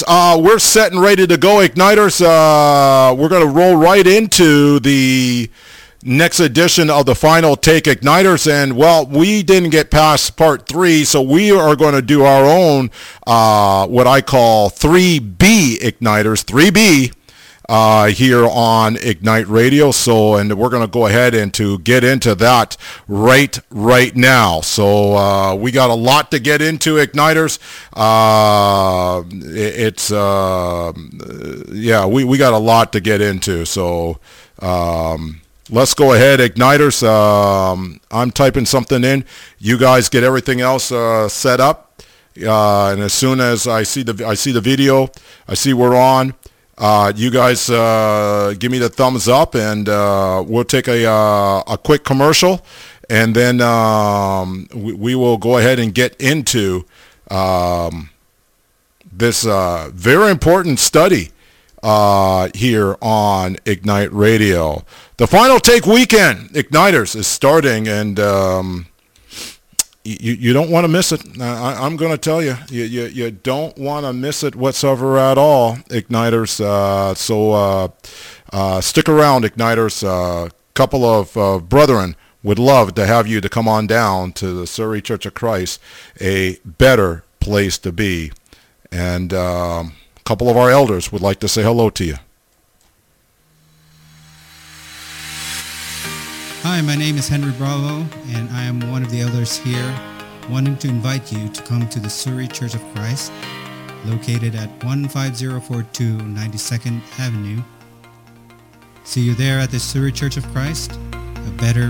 guys, we're set and ready to go, Igniters. We're going to roll right into the next edition of the Final Take Igniters. And, well, we didn't get past part 3, so we are going to do our own, what I call 3B Igniters, 3B. Here on Ignite Radio. So, and we're going to go ahead and to get into that right now. So, we got a lot to get into, Igniters. We got a lot to get into. So, let's go ahead, Igniters. I'm typing something in. You guys get everything else set up. And as soon as I see the video, I see we're on. You guys give me the thumbs up, and we'll take a quick commercial, and then we will go ahead and get into this very important study here on Ignite Radio. The Final Take Weekend, Igniters, is starting, and you don't want to miss it. I'm going to tell you, you don't want to miss it whatsoever at all, Igniters. So stick around, Igniters. A couple of brethren would love to have you to come on down to the Surrey Church of Christ, a better place to be. And a couple of our elders would like to say hello to you. Hi, my name is Henry Bravo, and I am one of the elders here, wanting to invite you to come to the Surrey Church of Christ, located at 15042 92nd Avenue. See you there at the Surrey Church of Christ, a better